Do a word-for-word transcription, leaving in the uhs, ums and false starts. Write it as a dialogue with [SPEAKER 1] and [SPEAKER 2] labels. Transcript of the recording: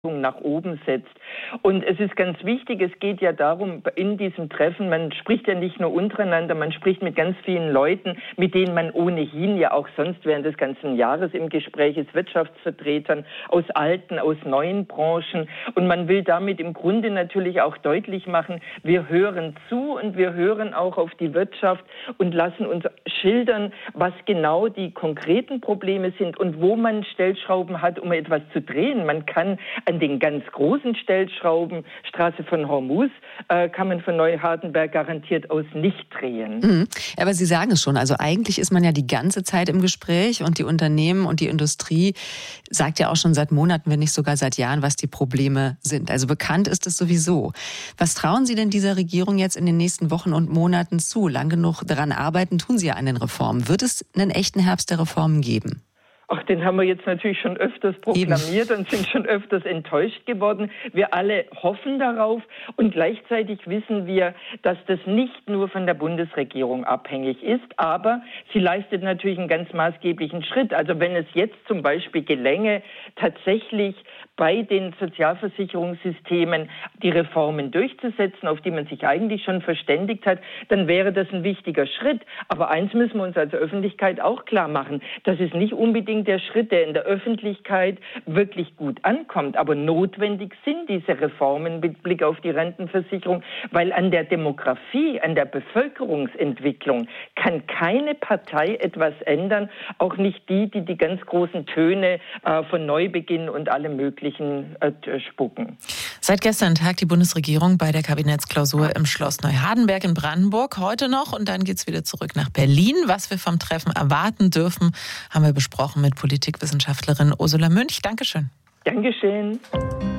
[SPEAKER 1] nach oben setzt. Und es ist ganz wichtig, es geht ja darum, in diesem Treffen, man spricht ja nicht nur untereinander, man spricht mit ganz vielen Leuten, mit denen man ohnehin ja auch sonst während des ganzen Jahres im Gespräch ist, Wirtschaftsvertretern aus alten, aus neuen Branchen. Und man will damit im Grunde natürlich auch deutlich machen, wir hören zu und wir hören auch auf die Wirtschaft und lassen uns schildern, was genau die konkreten Probleme sind und wo man Stellschrauben hat, um etwas zu drehen. Man kann an den ganz großen Stellschrauben, Straße von Hormuz, äh, kann man von Neuhardenberg garantiert aus nicht drehen.
[SPEAKER 2] Mhm. Aber Sie sagen es schon, also eigentlich ist man ja die ganze Zeit im Gespräch und die Unternehmen und die Industrie sagt ja auch schon seit Monaten, wenn nicht sogar seit Jahren, was die Probleme sind. Also bekannt ist es sowieso. Was trauen Sie denn dieser Regierung jetzt in den nächsten Wochen und Monaten zu? Lang genug daran arbeiten, tun Sie ja an den Reformen. Wird es einen echten Herbst der Reformen geben?
[SPEAKER 1] Ach, den haben wir jetzt natürlich schon öfters proklamiert Eben. und sind schon öfters enttäuscht geworden. Wir alle hoffen darauf und gleichzeitig wissen wir, dass das nicht nur von der Bundesregierung abhängig ist, aber sie leistet natürlich einen ganz maßgeblichen Schritt. Also wenn es jetzt zum Beispiel gelänge, tatsächlich bei den Sozialversicherungssystemen die Reformen durchzusetzen, auf die man sich eigentlich schon verständigt hat, dann wäre das ein wichtiger Schritt. Aber eins müssen wir uns als Öffentlichkeit auch klar machen, das ist nicht unbedingt der Schritt, der in der Öffentlichkeit wirklich gut ankommt. Aber notwendig sind diese Reformen mit Blick auf die Rentenversicherung, weil an der Demografie, an der Bevölkerungsentwicklung kann keine Partei etwas ändern, auch nicht die, die die ganz großen Töne äh, von Neubeginn und allem Möglichen äh, spucken.
[SPEAKER 3] Seit gestern tagt die Bundesregierung bei der Kabinettsklausur im Schloss Neuhardenberg in Brandenburg. Heute noch und dann geht's wieder zurück nach Berlin. Was wir vom Treffen erwarten dürfen, haben wir besprochen mit Politikwissenschaftlerin Ursula Münch. Dankeschön.
[SPEAKER 1] Dankeschön.